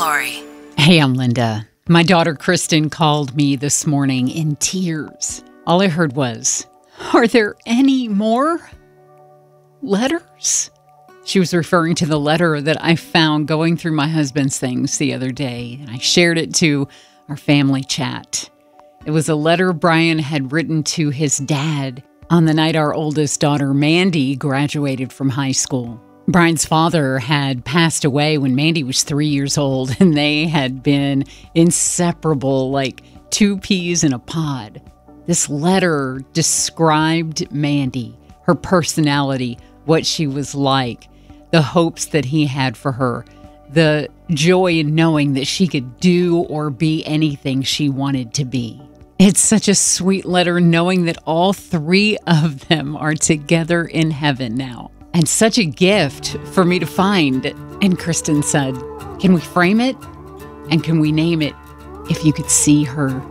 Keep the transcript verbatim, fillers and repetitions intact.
Lori. Hey, I'm Linda. My daughter Kristen called me this morning in tears. All I heard was, "Are there any more letters?" She was referring to the letter that I found going through my husband's things the other day, and I shared it to our family chat. It was a letter Brian had written to his dad on the night our oldest daughter, Mandy, graduated from high school. Brian's father had passed away when Mandy was three years old, and they had been inseparable, like two peas in a pod. This letter described Mandy, her personality, what she was like, the hopes that he had for her, the joy in knowing that she could do or be anything she wanted to be. It's such a sweet letter knowing that all three of them are together in heaven now. And such a gift for me to find. And Kristen said, "Can we frame it? And can we name it, If You Could See Her